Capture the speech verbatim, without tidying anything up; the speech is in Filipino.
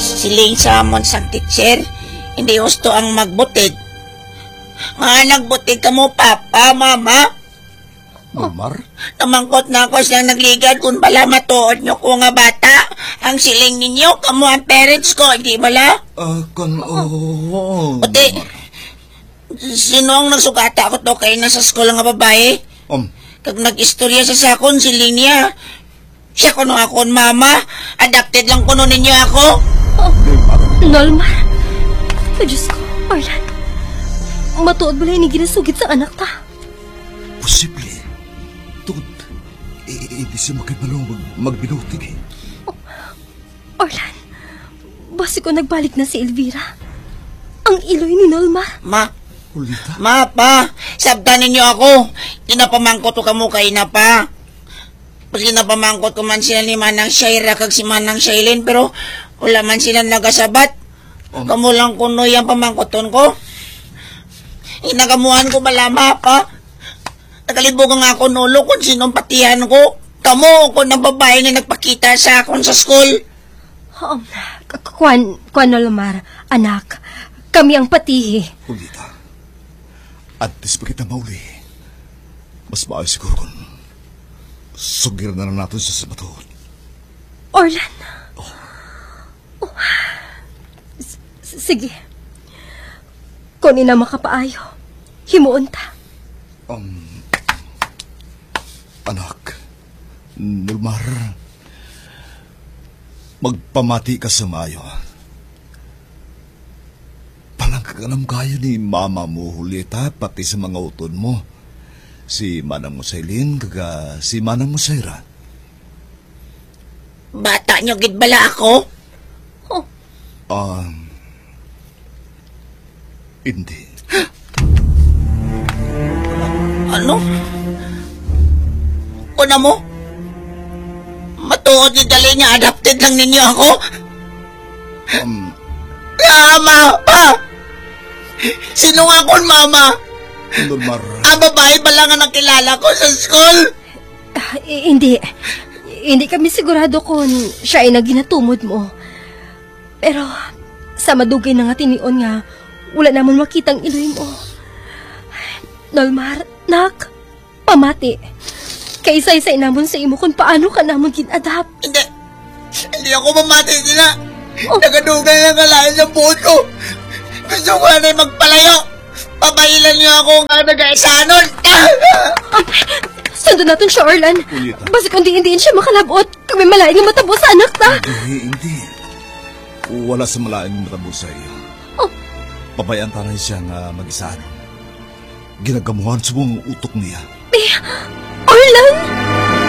siling sa amon sang teacher, hindi gusto ang magbutig. Nga nagbutig ka mo, papa, mama. Nolmar? Tamangkot na ako siyang nagligad kung bala matuod nyo ko nga bata. Ang siling ninyo, kamo ang parents ko, hindi bala? Ah, uh, kan, oo. Puti, sino ang nagsugata ako to kayo nasa school nga babae? Um. Kag nag-istorya sa sakon, siling niya. Siya kuno akon, mama. Adapted lang kuno ninyo ako. Oh, Nolmar. Oh, Diyos ko, Orlan. Matuod ba lang ni ginasugit sa anak ta? Posible. Tungod, hindi siya makipalo mag magbinutig eh. Oh, Orlan, basi ko nagbalik na si Elvira. Ang iloy ni Nolmar. Ma, Ulita? Ma, pa, sabta ninyo ako. Kinapamangkot ko kamo kay na pa. Pag kinapamangkot ko man sila ni Manang Shaira kag si Manang Shailin, pero wala man sila nagasabat. Um, Kamu lang kuno yung pamangkoton ko. Inagamuhan ko malama pa. Nakalibog nga ako nulo kung sinong patihan ko. Kamu ko na babae na nagpakita sa akon sa school. Um, Kwan, Kwan Nolmar, anak, kami ang patihi. Ulita, at least pa kita mauli. Mas maayos siguro kung sugir na lang natin sa sabatod. Orlan. Oh. Oh. Sige. Kung ina makapaayo, himuon ta. Um, anak, Nolmar, magpamati ka sa maayo. Palang kaganam kayo ni mama mo, Hulita, pati sa mga utod mo. Si Manang Musaylin, kaga si Manang Musayra. Bata nyo gid bala ako? Oh. Um, hindi. Ano? Una mo? Matuod ni dali niya, adapted lang ninyo ako? Um, Mama! Pa! Sino nga akong mama? Nolmar. Ah, babae pa lang ang nakilala ko sa school? Uh, hindi. Hindi kami sigurado kung siya ay naginatumod mo. Pero, sa madugay na nga tinion nga, wala naman makitang iloy mo. Nolmar, nak, pamati. Kaisa-isay namon sa imo kung paano ka namon ginadapt. Hindi. Hindi ako mamati sila. Oh. Nagadugay ng kalahin sa buhod ko. Gusto ko na magpalayo. Pabayilan niyo ako nga nag-aisanon. Ah, sundo natin siya, Orlan. Ulita. Basta kung di-indiin siya makalabot, kami malaing nga matabo sa anak ta. Hindi, hindi. Wala sa malaing matabo sa iyo. Oh. Pabayaan tanay siya nga mag-isaan. Ginagamuhan sa buong utok niya. Eh, Orlan!